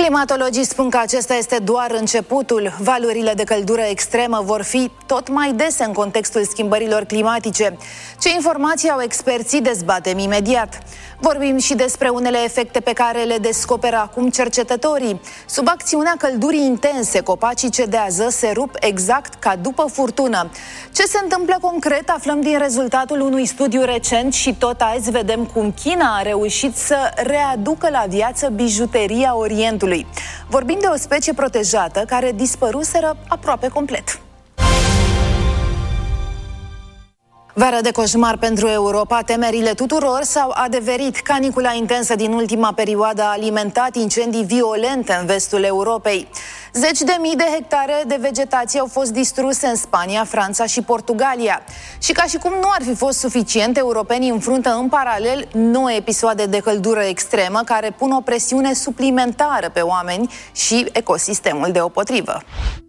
Climatologii spun că acesta este doar începutul. Valurile de căldură extremă vor fi tot mai dese în contextul schimbărilor climatice. Ce informații au experții, dezbatem imediat. Vorbim și despre unele efecte pe care le descoperă acum cercetătorii. Sub acțiunea căldurii intense, copacii cedează, se rup exact ca după furtună. Ce se întâmplă concret aflăm din rezultatul unui studiu recent și tot azi vedem cum China a reușit să readucă la viață bijuteria Orientului. Vorbim de o specie protejată care dispăruseră aproape complet. Vară de coșmar pentru Europa, temerile tuturor s-au adeverit. Canicula intensă din ultima perioadă a alimentat incendii violente în vestul Europei. Zeci de mii de hectare de vegetație au fost distruse în Spania, Franța și Portugalia. Și ca și cum nu ar fi fost suficient, europenii înfruntă în paralel 9 episoade de căldură extremă care pun o presiune suplimentară pe oameni și ecosistemul deopotrivă.